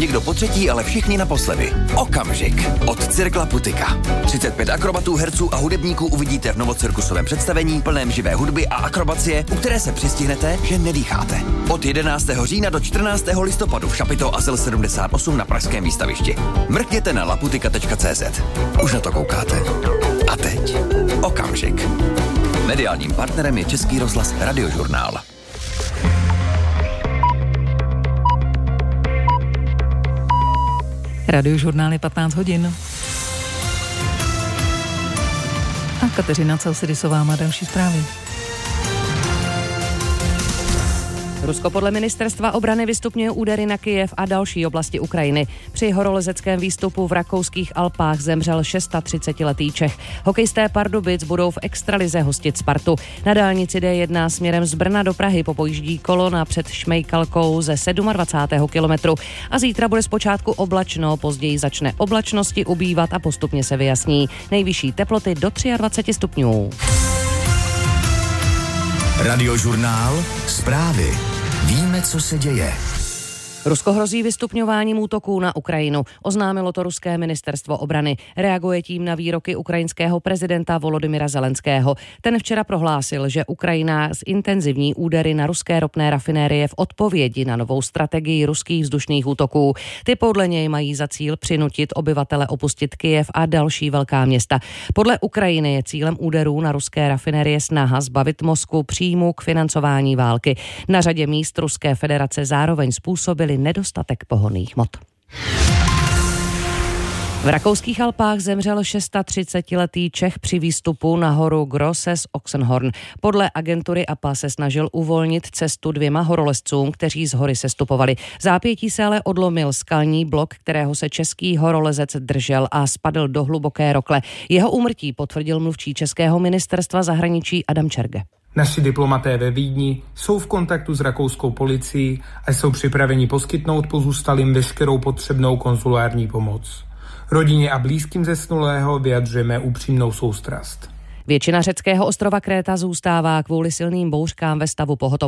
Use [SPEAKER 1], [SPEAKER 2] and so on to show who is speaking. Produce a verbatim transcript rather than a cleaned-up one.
[SPEAKER 1] Někdo po třetí, ale všichni naposledy. Okamžik od Cirkla Putika. třicet pět akrobatů, herců a hudebníků uvidíte v novocirkusovém představení plném živé hudby a akrobacie, u které se přistihnete, že nedýcháte. Od jedenáctého října do čtrnáctého listopadu v Šapito Azyl sedmdesát osm na pražském výstavišti. Mrkněte na laputika tečka cé zet. Už na to koukáte. A teď okamžik. Mediálním partnerem je Český rozhlas Radiožurnál.
[SPEAKER 2] Radiožurnál je patnáct hodin. A Kateřina Celsidisová má další zprávy.
[SPEAKER 3] Rusko podle ministerstva obrany vystupňuje údery na Kyjev a další oblasti Ukrajiny. Při horolezeckém výstupu v rakouských Alpách zemřel třicetišestiletý Čech. Hokejisté Pardubic budou v extralize hostit Spartu. Na dálnici D jedna směrem z Brna do Prahy popojíždí kolona před Šmejkalkou ze dvacátého sedmého kilometru. A zítra bude zpočátku oblačno, později začne oblačnosti ubývat a postupně se vyjasní. Nejvyšší teploty do dvacet tři stupňů.
[SPEAKER 4] Radiožurnál, zprávy. Víme, co se děje.
[SPEAKER 3] Rusko hrozí vystupňováním útoků na Ukrajinu. Oznámilo to ruské ministerstvo obrany. Reaguje tím na výroky ukrajinského prezidenta Volodymyra Zelenského. Ten včera prohlásil, že Ukrajina zintenzivní údery na ruské ropné rafinérie v odpovědi na novou strategii ruských vzdušných útoků. Ty podle něj mají za cíl přinutit obyvatele opustit Kyjev a další velká města. Podle Ukrajiny je cílem úderů na ruské rafinérie snaha zbavit Moskvu příjmu k financování války. Na řadě míst Ruské federace zároveň způsobily nedostatek pohonných hmot. V rakouských Alpách zemřel třicetišestiletý Čech při výstupu na horu Grosses Oxenhorn. Podle agentury A P A se snažil uvolnit cestu dvěma horolezcům, kteří z hory sestupovali. V zápětí se ale odlomil skalní blok, kterého se český horolezec držel a spadl do hluboké rokle. Jeho úmrtí potvrdil mluvčí českého ministerstva zahraničí Adam Čerge.
[SPEAKER 5] Naši diplomaté ve Vídni jsou v kontaktu s rakouskou policií a jsou připraveni poskytnout pozůstalým veškerou potřebnou konzulární pomoc. Rodině a blízkým zesnulého vyjadřujeme upřímnou soustrast.
[SPEAKER 3] Většina řeckého ostrova Kréta zůstává kvůli silným bouřkám ve stavu pohotovosti.